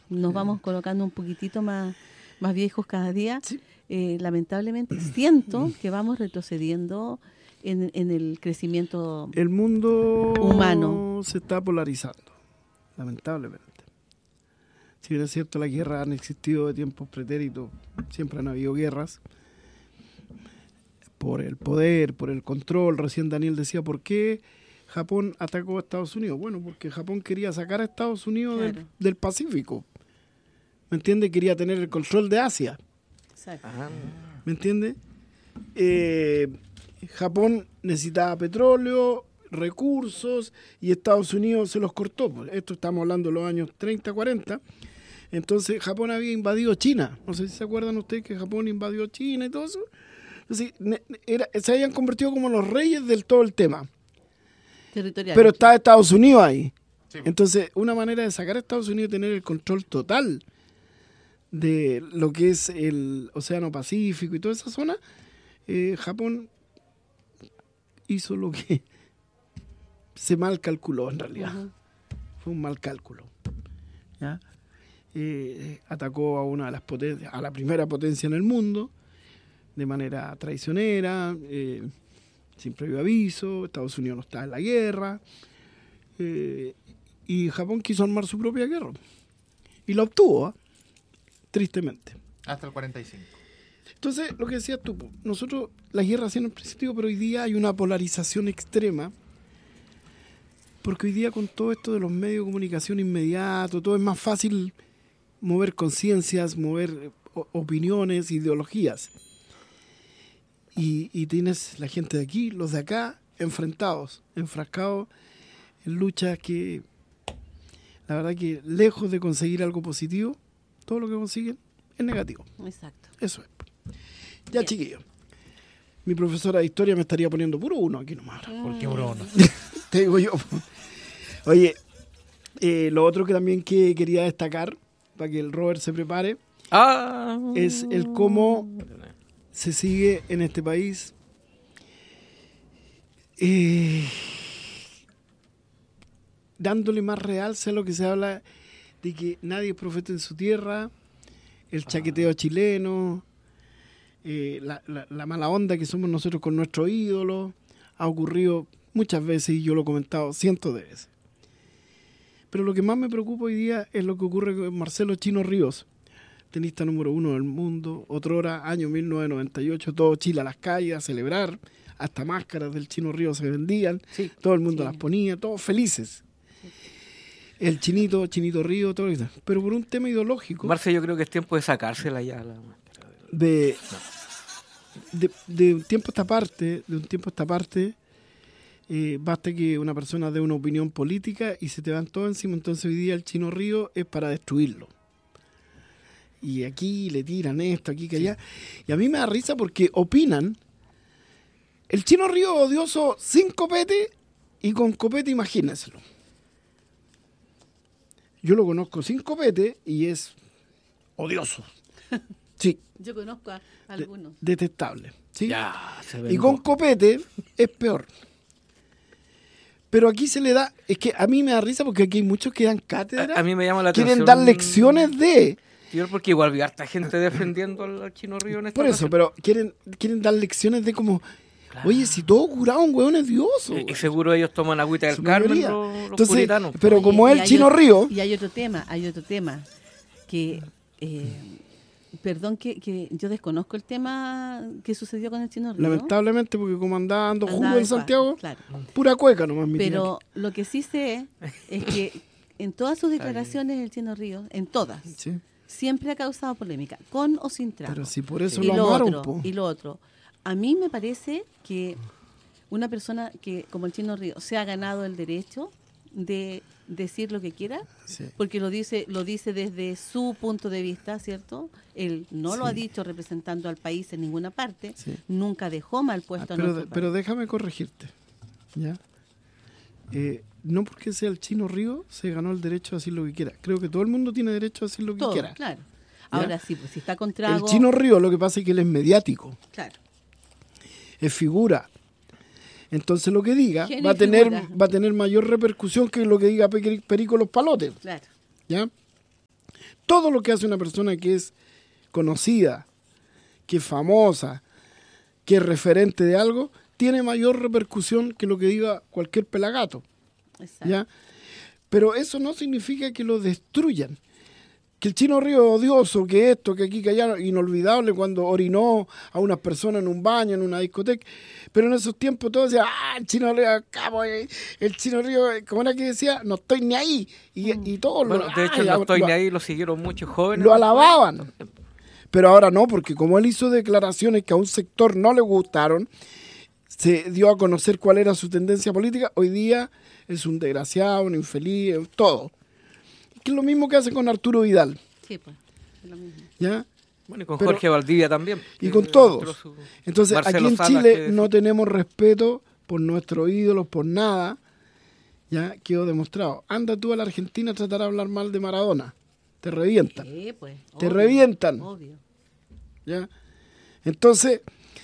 nos vamos colocando un poquitito más viejos cada día. Sí. Lamentablemente siento que vamos retrocediendo en el crecimiento El mundo humano. se está polarizando, lamentablemente. Si bien es cierto, las guerras han existido de tiempos pretéritos, siempre han habido guerras, por el poder, por el control. Recién Daniel decía, ¿por qué Japón atacó a Estados Unidos? Bueno, porque Japón quería sacar a Estados Unidos Claro. del Pacífico. ¿Me entiende? Quería tener el control de Asia. Exacto. ¿Me entiende? Japón necesitaba petróleo, recursos, y Estados Unidos se los cortó. Esto estamos hablando de los años 30, 40. Entonces Japón había invadido China. No sé si se acuerdan ustedes que Japón invadió China y todo eso. Entonces, se habían convertido como los reyes del todo el tema. Territorial. Pero está Estados Unidos ahí. Sí. Entonces, una manera de sacar a Estados Unidos es tener el control total de lo que es el Océano Pacífico y toda esa zona. Japón hizo lo que se mal calculó en realidad. Ujú. Fue un mal cálculo. ¿Ya? Atacó a una de las potencias, a la primera potencia en el mundo, de manera traicionera, sin previo aviso. Estados Unidos no estaba en la guerra, y Japón quiso armar su propia guerra y la obtuvo, tristemente. Hasta el 45. Entonces, lo que decías tú, nosotros las guerras siempre han existido, pero hoy día hay una polarización extrema, porque hoy día con todo esto de los medios de comunicación inmediato, todo es más fácil mover conciencias, mover opiniones, ideologías. Y tienes la gente de aquí, los de acá, enfrascados en luchas que, la verdad que lejos de conseguir algo positivo, todo lo que consiguen es negativo. Exacto. Eso es. Ya, Bien. chiquillos. Mi profesora de historia me estaría poniendo puro uno aquí nomás. ¿Por qué Bruno? Te digo yo. Oye, lo otro que también quería destacar, para que el Robert se prepare, es el cómo se sigue en este país dándole más realce a lo que se habla de que nadie es profeta en su tierra, el chaqueteo chileno, la mala onda que somos nosotros con nuestro ídolo. Ha ocurrido muchas veces y yo lo he comentado cientos de veces. Pero lo que más me preocupa hoy día es lo que ocurre con Marcelo Chino Ríos, tenista número 1 del mundo. Otrora, año 1998, todo Chile a las calles a celebrar, hasta máscaras del Chino Ríos se vendían, Sí. todo el mundo Sí. las ponía, todos felices. El Chinito Río, todo eso. Pero por un tema ideológico, Marce, yo creo que es tiempo de sacársela ya. de un tiempo a esta parte, basta que una persona dé una opinión política y se te van todos encima. Entonces hoy día el Chino Río es para destruirlo. Y aquí le tiran esto, aquí que allá. Y a mí me da risa porque opinan. El Chino Río odioso sin copete, y con copete imagínenselo. Yo lo conozco sin copete y es odioso. Sí, Yo conozco a algunos. detestable. ¿Sí? Ya, se ve. Y con copete es peor. Pero aquí se le da... Es que a mí me da risa porque aquí hay muchos que dan cátedra. A mí me llama la quieren atención. dar lecciones de... Señor, porque igual vi harta gente defendiendo al Chino Río en esta Por eso, ocasión. pero quieren dar lecciones de como... Claro. Oye, si todo curado un hueón es dioso. Y seguro ellos toman agüita del Su Carmen, mayoría. los Entonces, puritanos. pero Oye, como y es el hay Chino otro- Río... Y hay otro tema que... perdón que yo desconozco el tema que sucedió con el Chino Río. Lamentablemente, porque como andaba dando Andaba jugo de en Santiago, Claro. pura cueca nomás mi tía. Pero lo que sí sé es que en todas sus declaraciones el Chino Río, en todas, Sí, siempre ha causado polémica, con o sin trago. pero si por eso y lo lo amaron, otro, po. y lo otro. A mí me parece que una persona que, como el Chino Río, se ha ganado el derecho de decir lo que quiera, Sí. porque lo dice desde su punto de vista, ¿cierto? Él no lo Sí. ha dicho representando al país en ninguna parte, Sí. nunca dejó mal Ah, puesto a pero, nuestro pero país. déjame corregirte, ¿ya? No porque sea el Chino Río se ganó el derecho a decir lo que quiera. Creo que todo el mundo tiene derecho a decir lo que Todo, quiera. claro. Ahora sí, pues si está con trago, El Chino Río lo que pasa es que él es mediático, claro. es figura. Entonces lo que diga Genio va a y tener figura. va a tener mayor repercusión que lo que diga Perico Los Palotes, Claro. ¿ya? todo lo que hace una persona que es conocida, que es famosa, que es referente de algo, tiene mayor repercusión que lo que diga cualquier pelagato. Exacto. ¿Ya? Pero eso no significa que lo destruyan. Que el Chino Río es odioso, que esto, que aquí, que allá, inolvidable cuando orinó a unas personas en un baño, en una discoteca. Pero en esos tiempos todos decían, el Chino Río, capo, el Chino Río, como era que decía, no estoy ni ahí. Y todos Bueno, de hecho, no estoy ni ahí, lo siguieron muchos jóvenes. lo alababan. Pero ahora no, porque como él hizo declaraciones que a un sector no le gustaron, se dio a conocer cuál era su tendencia política, hoy día es un desgraciado, un infeliz, todo. Que es lo mismo que hace con Arturo Vidal. Sí, pues, es lo mismo. ¿Ya? Bueno, y con Pero- Jorge Valdivia también. Y con todos. Entonces, Marcelo aquí en Salas, Chile que- no tenemos respeto por nuestros ídolos, por nada. Ya quedó demostrado. Anda tú a la Argentina a tratar de hablar mal de Maradona. Te revientan. Sí, pues. Te obvio, revientan. Obvio. ¿Ya? Entonces,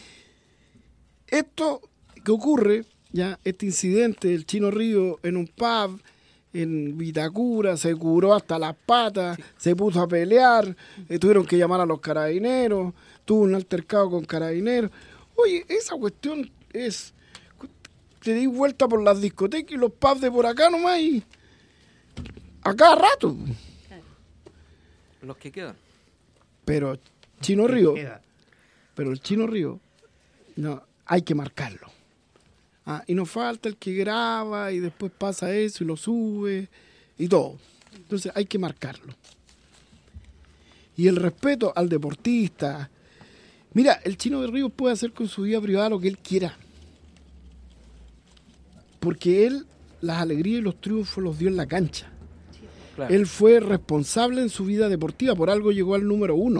esto que ocurre, ya este incidente del Chino Río en un pub en Vitacura, se curó hasta las patas, se puso a pelear, tuvieron que llamar a los carabineros, tuvo un altercado con carabineros. Oye, esa cuestión es, te di vuelta por las discotecas y los pubs de por acá nomás y a cada rato. Los que quedan. Pero Chino Río, pero el Chino Río, no, hay que marcarlo. Y nos falta el que graba y después pasa eso y lo sube y todo. Entonces hay que marcarlo. Y el respeto al deportista. Mira, el Chino de Ríos puede hacer con su vida privada lo que él quiera. Porque él las alegrías y los triunfos los dio en la cancha. Claro. Él fue responsable en su vida deportiva, por algo llegó al número 1.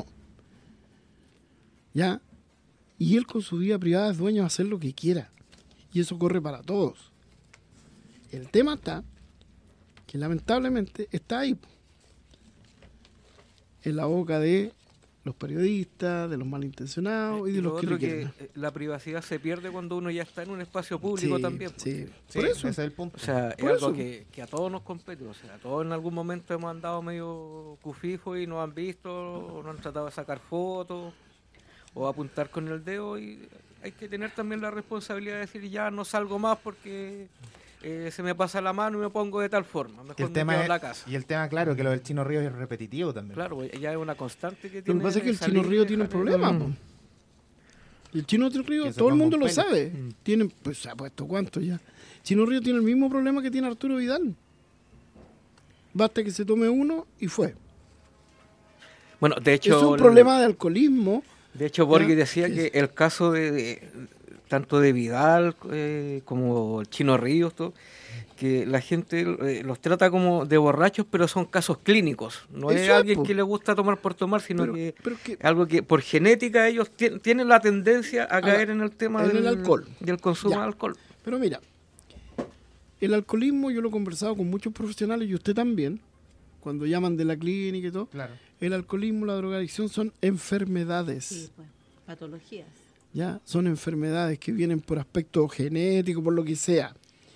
¿Ya? Y él con su vida privada es dueño de hacer lo que quiera. Y eso corre para todos. El tema está que lamentablemente está ahí. En la boca de los periodistas, de los malintencionados y de lo los que otro le quieren. que la privacidad se pierde cuando uno ya está en un espacio público Sí, también. sí. Sí, Por eso. ese es el punto. O sea, es Por algo eso. que a todos nos compete. O sea, todos en algún momento hemos andado medio cufijos y nos han visto, o nos han tratado de sacar fotos o apuntar con el dedo. Y hay que tener también la responsabilidad de decir, ya no salgo más porque se me pasa la mano y me pongo de tal forma. Mejor Y el me tema quedo es, en la casa. y el tema, claro, que lo del Chino Río es repetitivo también. Claro, ya es una constante que Lo tiene. que pasa es que el salir Chino y Río tiene un dejar- problema. Po. Y el Chino Río, Que se todo el ponga mundo un lo pelo. sabe. Tiene, pues se ha puesto cuánto ya. Chino Río tiene el mismo problema que tiene Arturo Vidal. Basta que se tome uno y fue. Bueno, de hecho. Es un problema de alcoholismo. De hecho, Borghi Ya, decía sí. que el caso tanto de Vidal como el Chino Ríos, todo, que la gente los trata como de borrachos, pero son casos clínicos. No Eso es es, alguien po. que le gusta tomar por tomar, sino Pero que algo que por genética ellos tienen la tendencia a la- caer en el tema en el del alcohol. del consumo Ya. de alcohol. Pero mira, el alcoholismo yo lo he conversado con muchos profesionales y usted también, cuando llaman de la clínica y todo. Claro. El alcoholismo, la drogadicción son enfermedades. Sí, pues. Patologías. ¿Ya? Son enfermedades que vienen por aspecto genético, por lo que sea.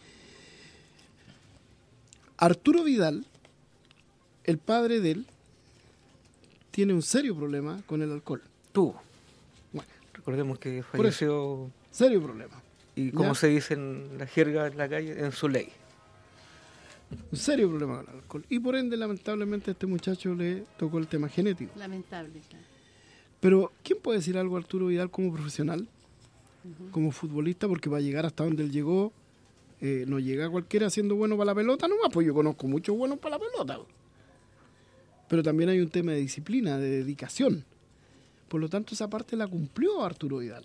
Arturo Vidal, el padre de él, tiene un serio problema con el alcohol. Tuvo. Bueno, Recordemos que Por eso. falleció, serio problema. y como Ya. se dice en la jerga en la calle, en su ley. Un serio problema con el alcohol. Y por ende, lamentablemente, a este muchacho le tocó el tema genético. Lamentable, claro. Pero, ¿quién puede decir algo a Arturo Vidal como profesional? Como futbolista, porque para llegar hasta donde él llegó, no llega cualquiera siendo bueno para la pelota nomás, pues yo conozco muchos buenos para la pelota. Pero también hay un tema de disciplina, de dedicación. Por lo tanto, esa parte la cumplió Arturo Vidal.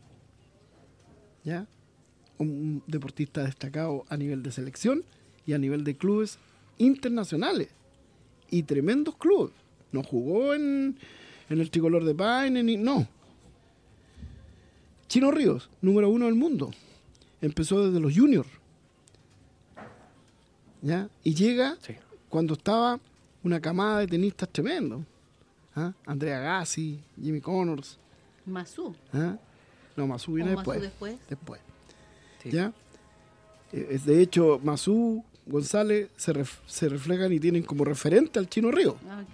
¿Ya? Un deportista destacado a nivel de selección y a nivel de clubes internacionales. Y tremendos clubes. No jugó en el Tricolor de Paine, no. Chino Ríos, número 1 del mundo. Empezó desde los juniors. ¿Ya? Y llega Sí. cuando estaba una camada de tenistas tremendo. Andrea Agassi, Jimmy Connors. Masú. No, Masú viene ¿O Masú después. después? Después. Sí. ¿Ya? De hecho, Masú, González se reflejan y tienen como referente al Chino Río. Ah, ok.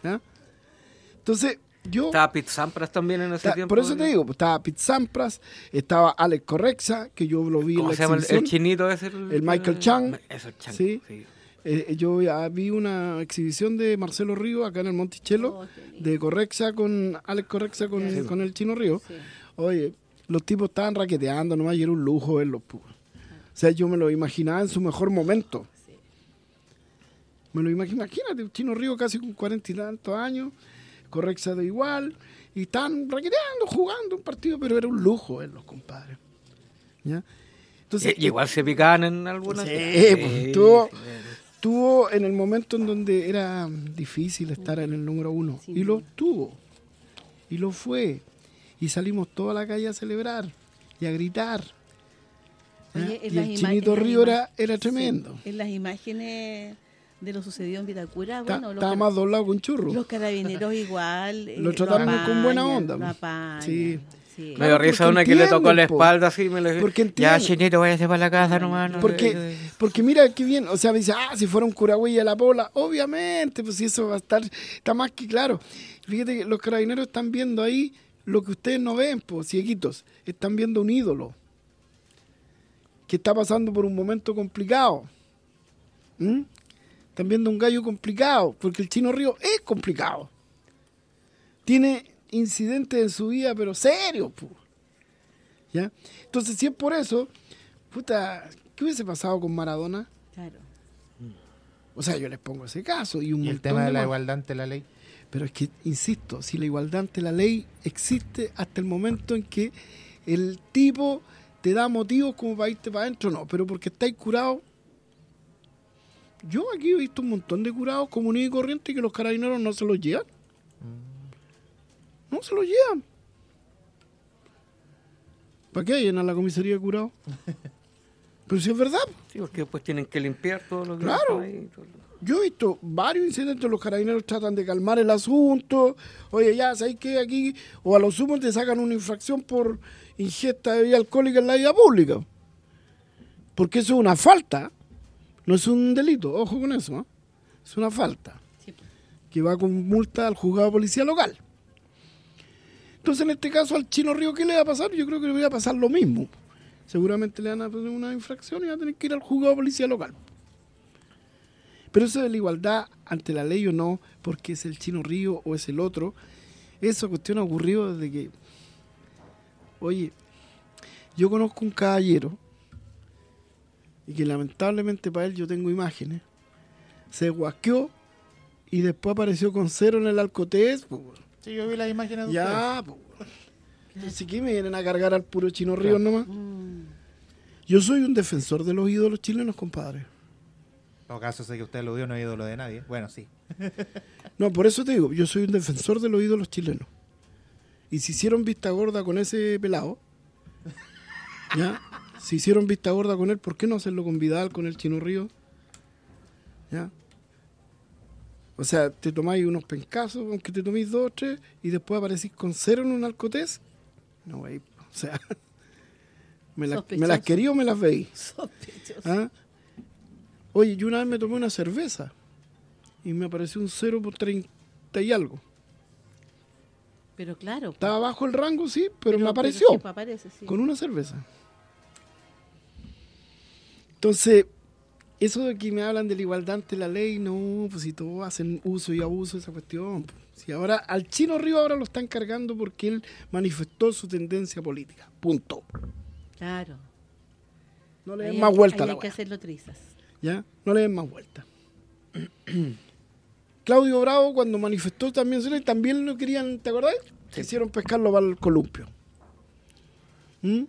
¿Ya? Entonces, yo... Estaba Pete Sampras también en ese tiempo. Por eso te digo, pues, estaba Pete Sampras, estaba Alex Correxa, que yo lo vi en ¿Cómo la se llama el exhibición. chinito ese? El Michael Chang. Eso, el Chang. Sí. Sí. Yo ya vi una exhibición de Marcelo Río acá en el Monticello, Oh, qué lindo. de Correxa con Alex Correxa con el Chino Río. Sí. Oye, los tipos estaban raqueteando nomás y era un lujo verlos. Pues. O sea, yo me lo imaginaba en su mejor momento. Sí. Me lo imagínate, un Chino Río casi con 40 y tantos años, Correxa de igual, y estaban raqueteando, jugando un partido, pero era un lujo verlos, compadre. ¿Ya? Entonces, Y igual se picaban en algunas. Sí, pues, tuvo en el momento en donde era difícil estar en el número 1. Sí. Y lo tuvo. Y lo fue. Y salimos toda la calle a celebrar y a gritar. ¿Ya? Oye, en Y las el ima- Chinito en las Río ima- era tremendo. Sí, en las imágenes de lo sucedido en Vitacura, bueno, Estaba más doblado que un churro. los carabineros igual Lo trataron con buena onda, Lo pues. apañan, Sí. sí. Me dio risa porque una que le tocó la entienden, po. espalda así. Me le Porque ya, entienden. Chinito, váyase para la casa nomás. no Porque, sé". porque mira qué bien, o sea, me dice, si fuera un Curagüey a la Pola, obviamente, pues si eso va a estar, está más que claro. Fíjate que los carabineros están viendo ahí lo que ustedes no ven, pues, cieguitos, están viendo un ídolo que está pasando por un momento complicado. ¿Mm? Están viendo un gallo complicado, porque el Chino Río es complicado. Tiene incidentes en su vida, pero serios, pues. ¿Ya? Entonces, si es por eso, puta, ¿qué hubiese pasado con Maradona? Claro. O sea, yo les pongo ese caso y un Y el montón tema de la más. igualdad ante la ley. Pero es que, insisto, si la igualdad ante la ley existe hasta el momento en que el tipo te da motivos como para irte para adentro, no, pero porque estáis curados. Yo aquí he visto un montón de curados comunes y corrientes que los carabineros no se los llevan. No se los llevan. ¿Para qué llenan la comisaría de curados? Pero si es verdad. Sí, porque después tienen que limpiar todos los días. Claro. ahí, todo. Yo he visto varios incidentes, los carabineros tratan de calmar el asunto. Oye, ya, ¿sabes qué? Aquí, o a lo sumo te sacan una infracción por ingesta de bebida alcohólica en la vía pública. Porque eso es una falta, no es un delito, ojo con eso, ¿eh? Es una falta, Sí. que va con multa al juzgado de policía local. Entonces, en este caso, al Chino Río, ¿qué le va a pasar? Yo creo que le va a pasar lo mismo. Seguramente le van a poner una infracción y va a tener que ir al juzgado de policía local. Pero eso de la igualdad ante la ley o no, porque es el Chino Río o es el otro, esa cuestión ha ocurrido desde que... Oye, yo conozco un caballero, y que lamentablemente para él yo tengo imágenes, se guasqueó y después apareció con 0 en el Alcotés, pues, Sí, yo vi las imágenes de ya, pues. Entonces, ¿qué me vienen a cargar al puro Chino Río nomás? Mm. Yo soy un defensor de los ídolos chilenos, compadre. En todo caso, sé que usted lo vio, no es ídolo de nadie. Bueno, sí. No, por eso te digo, yo soy un defensor de los ídolos chilenos. Y si hicieron vista gorda con ese pelado, ¿ya? Si hicieron vista gorda con él, ¿por qué no hacerlo con Vidal, con el Chino Río? ¿Ya? O sea, te tomáis unos pencazos, aunque te toméis 2 o 3, y después aparecís con 0 en un Alcotés. No, güey, o sea, me las Sospechoso. querí o me las veí. Sospechoso. ¿Ah? Oye, yo una vez me tomé una cerveza y me apareció un 0 por 30 y algo. Pero claro. Estaba bajo el rango, sí, pero me apareció sí, pues aparece, sí. con una cerveza. Entonces, eso de que me hablan de la igualdad ante la ley, no, pues si todos hacen uso y abuso de esa cuestión. Pues. Si ahora al Chino Río ahora lo están cargando porque él manifestó su tendencia política. Punto. Claro. No le Ahí den más vuelta a ahí la hay que weá. hacerlo trizas. ¿Ya? No le den más vuelta. Claudio Bravo, cuando manifestó también lo querían, ¿te acordás? Sí. Quisieron pescarlo para el columpio. ¿Mm?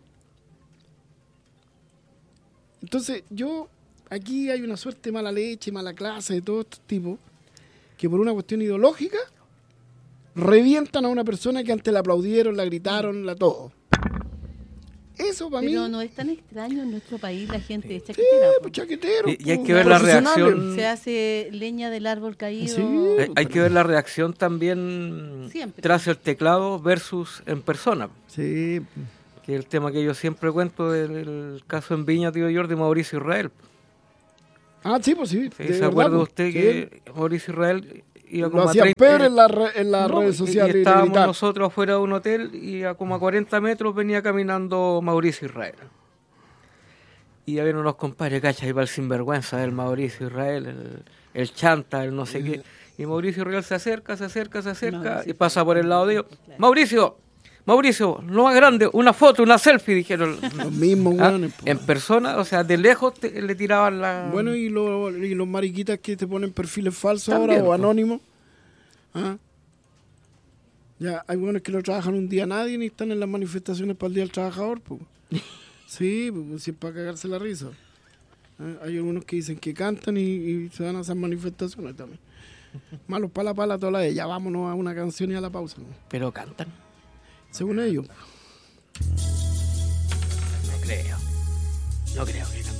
Entonces, aquí hay una suerte de mala leche, mala clase de todos estos tipos, que por una cuestión ideológica revientan a una persona que antes la aplaudieron, la gritaron, la todo. Eso para mí... Pero no es tan extraño en nuestro país la gente es chaquetera. po. pues, chaquetero. Y hay pues, que ver la profesionales. reacción. Se hace leña del árbol caído. Sí. Hay que ver la reacción también Siempre. tras el teclado versus en persona. Sí, Que es el tema que yo siempre cuento del caso en Viña, tío Jordi, Mauricio Israel. sí, pues sí. ¿Sí? de ¿Se verdad, acuerda pues. usted Sí. que Mauricio Israel y a Lo como a hacían 30 peor en las no, redes sociales. y y estábamos gritar. nosotros afuera de un hotel y a como a 40 metros venía caminando Mauricio Israel. Y había unos compadres, ¿cachai? Iba el sinvergüenza del Mauricio Israel, el chanta, el no sé qué. Y Mauricio Israel se acerca Mauricio y pasa por el lado de ellos. Mauricio, lo más grande, una foto, una selfie, dijeron. Los mismos, weones, po. En persona, o sea, de lejos le tiraban la... Bueno, y los mariquitas que te ponen perfiles falsos También, ahora o po. anónimos. ¿Ah? Ya, hay buenos que no trabajan un día a nadie ni están en las manifestaciones para el Día del Trabajador. Po. Sí, pues si es para cagarse la risa. Hay algunos que dicen que cantan y se van a hacer manifestaciones también. Malos para la pala toda la de ya vámonos a una canción y a la pausa, ¿no? Pero cantan. Según ellos. No creo que canten.